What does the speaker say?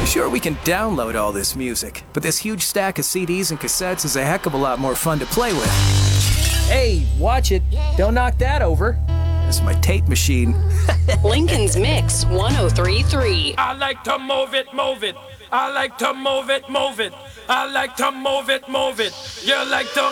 Sure, we can download all this music, but this huge stack of CDs and cassettes is a heck of a lot more fun to play with. Hey, watch it. Don't knock that over. That's my tape machine. Lincoln's Mix 1033. I like to move it, move it. I like to move it, move it. I like to move it, move it. You like to